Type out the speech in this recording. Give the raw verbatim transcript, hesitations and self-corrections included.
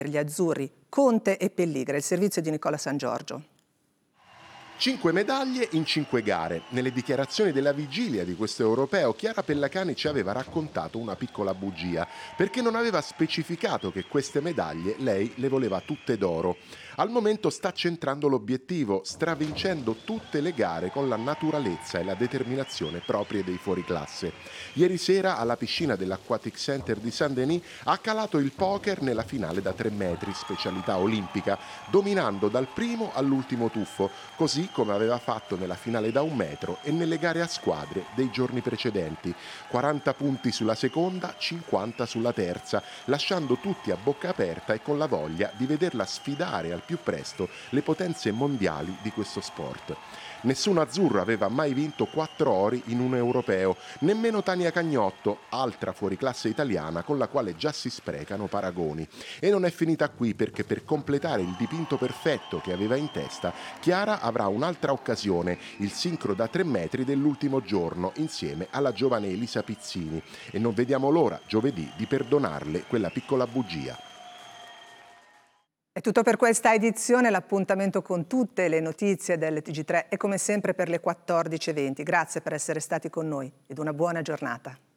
Per gli azzurri, Conte e Pelligra, il servizio di Nicola San Giorgio. Cinque medaglie in cinque gare. Nelle dichiarazioni della vigilia di questo europeo, Chiara Pellacani ci aveva raccontato una piccola bugia, perché non aveva specificato che queste medaglie lei le voleva tutte d'oro. Al momento sta centrando l'obiettivo, stravincendo tutte le gare con la naturalezza e la determinazione proprie dei fuoriclasse. Ieri sera alla piscina dell'Aquatic Center di Saint-Denis ha calato il poker nella finale da tre metri, specialità olimpica, dominando dal primo all'ultimo tuffo, così come aveva fatto nella finale da un metro e nelle gare a squadre dei giorni precedenti. quaranta punti sulla seconda, cinquanta sulla terza, lasciando tutti a bocca aperta e con la voglia di vederla sfidare al più presto le potenze mondiali di questo sport. Nessun azzurro aveva mai vinto quattro ori in un europeo, nemmeno Tania Cagnotto, altra fuoriclasse italiana con la quale già si sprecano paragoni. E non è finita qui, perché per completare il dipinto perfetto che aveva in testa, Chiara avrà un'altra occasione, il sincro da tre metri dell'ultimo giorno, insieme alla giovane Elisa Pizzini. E non vediamo l'ora, giovedì, di perdonarle quella piccola bugia. È tutto per questa edizione, l'appuntamento con tutte le notizie del T G tre è come sempre per le quattordici e venti. Grazie per essere stati con noi ed una buona giornata.